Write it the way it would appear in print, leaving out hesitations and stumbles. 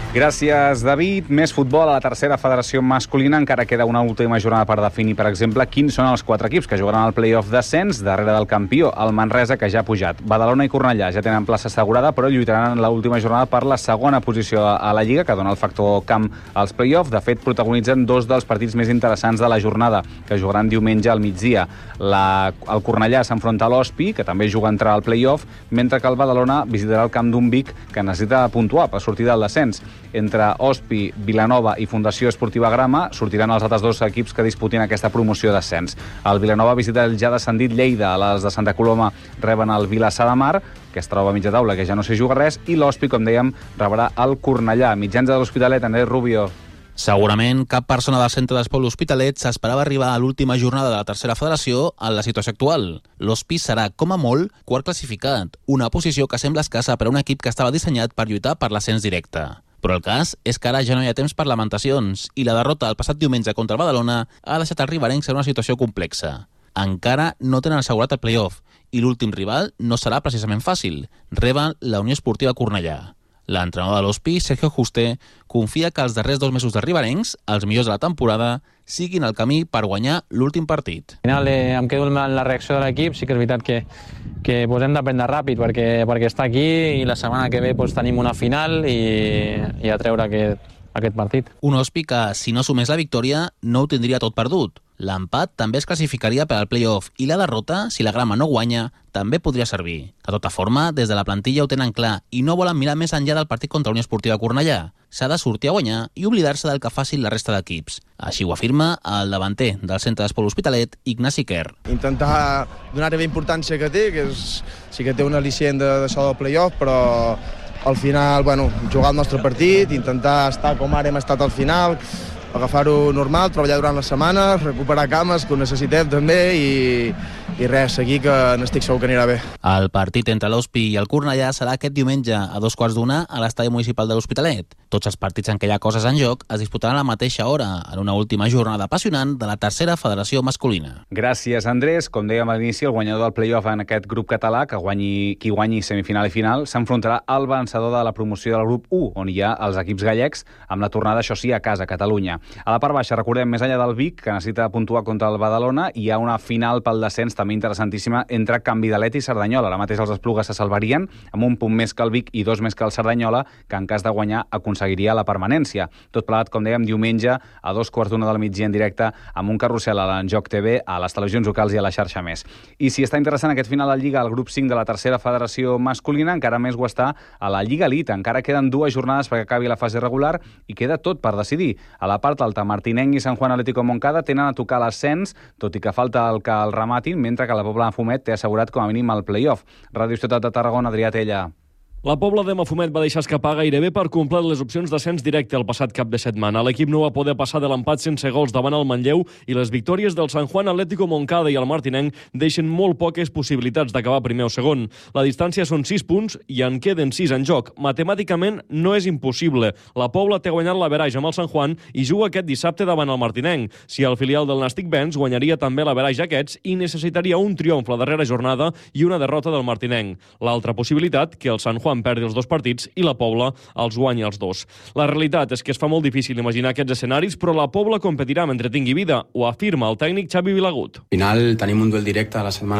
Gràcies, David. Més futbol a la tercera federació masculina. Encara queda una última jornada per definir, per exemple, quins són els 4 equips que jugaran al play-off d'ascens darrere del campió, el Manresa, que ja ha pujat. Badalona i Cornellà ja tenen plaça assegurada, però lluitaran en l'última jornada per la segona posició a la Lliga, que dona el factor camp als play-off. De fet, protagonitzen 2 dels partits més interessants de la jornada, que jugaran diumenge al migdia. El Cornellà s'enfronta a l'Hospi, que també juga a entrar al play-off, mentre que el Badalona visitarà el camp d'un Vic, que necessita puntuar per sortir del descens. Entre Hospi, Vilanova i Fundació Esportiva Grama sortiran els altres 2 equips que disputin aquesta promoció d'ascens. El Vilanova visita el ja descendit Lleida, les de Santa Coloma reben el Vilassar de Mar, que es troba a mitja taula, que ja no s'hi juga res, i l'Hospi, com dèiem, rebrà el Cornellà. Mitjans de l'Hospitalet, Andrés Rubio. Segurament cap persona del centre d'esport L'Hospitalet s'esperava arribar a l'última jornada de la tercera federació en la situació actual. L'Hospi serà, com a molt, quart classificat, una posició que sembla escassa per a un equip que estava dissenyat per lluitar per l'ascens directe. Però el cas és que ara ja no hi ha temps per lamentacions i la derrota el passat diumenge contra el Badalona ha deixat els riberencs en una situació complexa. Encara no tenen assegurat el play-off i l'últim rival no serà precisament fàcil. Reben la Unió Esportiva Cornellà. L'entrenador de l'Hospi, Sergio Juste, confia que els darrers 2 mesos de riberencs, els millors de la temporada, siguin el camí per guanyar l'últim partit. Al final em quedo en la reacció de l'equip. Sí que és veritat que hem d'aprendre ràpid perquè està aquí i la setmana que ve tenim una final i a treure aquest partit. Un Hospi que, si no sumés la victòria, no ho tindria tot perdut. L'empat també es classificaria per al play-off i la derrota, si la Grama no guanya, també podria servir. De tota forma, des de la plantilla ho tenen clar i no volen mirar més enllà del partit contra la Unió Esportiva Cornellà. S'ha de sortir a guanyar i oblidar-se del que facin la resta d'equips. Així ho afirma el davanter del centre d'esport L'Hospitalet, Ignasi Quer. Intentar donar-li la importància que té, que sí que té un al·licient d'això del play-off, però al final, jugar el nostre partit, intentar estar com ara hem estat al final, agafar-ho normal, treballar durant la setmana, recuperar cames, que ho necessitem també, i res, seguir, que n'estic segur que anirà bé. El partit entre l'Hospi i el Cornellà serà aquest diumenge a 2:15 a l'estadi municipal de l'Hospitalet. Tots els partits en què hi ha coses en joc es disputaran a la mateixa hora, en una última jornada apassionant de la tercera federació masculina. Gràcies, Andrés. Com dèiem a l'inici, el guanyador del play-off en aquest grup català, qui guanyi semifinal i final, s'enfrontarà al vencedor de la promoció del grup 1, on hi ha els equips gallecs, amb la tornada, això sí, a casa, a Catalunya. A la part baixa, recordem, més enllà del Vic, que necessita puntuar contra el Badalona, hi ha una final pel descens també interessantíssima entre Can Vidalet i Cerdanyola. Ara mateix els Esplugues se salvarien amb un punt més que el Vic i 2 més que el Cerdanyola, que en cas de guanyar aconseguiria la permanència. Tot plegat, com dèiem, diumenge a 2:15 del migdia en directe amb un carrusel a l'Enjoc TV, a les televisions locals i a la xarxa Més. I si està interessant aquest final de Lliga al grup 5 de la tercera federació masculina, encara més ho està a la Lliga Elite. Encara queden 2 jornades perquè acabi la fase regular i queda tot per decidir. A la part alta, Martinenc i Sant Juan Atlético Montcada tenen a tocar l'ascens, tot i que falta el que el rematin, mentre que la Pobla de Mafumet té assegurat com a mínim el play-off. Ràdio Ciutat de Tarragona, Adrià Tella. La Pobla de Mafumet va deixar escapar gairebé per complet les opcions d'ascens directe el passat cap de setmana. L'equip no va poder passar de l'empat sense gols davant el Manlleu i les victòries del Sant Juan Atlético Montcada i el Martinenc deixen molt poques possibilitats d'acabar primer o segon. La distància són 6 punts i en queden 6 en joc. Matemàticament no és impossible. La Pobla té guanyat l'averaix amb el Sant Juan i juga aquest dissabte davant el Martinenc. Si el filial del Nàstic venç, guanyaria també l'averaix aquests i necessitaria un triomf la darrera jornada i una derrota del Martinenc. L'altra possibilitat, que el Sant Juan perdi els 2 partits i la Pobla els guanyi els 2. La realitat és que es fa molt difícil imaginar aquests escenaris, però la Pobla competirà mentre tingui vida, ho afirma el tècnic Xavi Vilagut. Al final tenim un duel directe a la setmana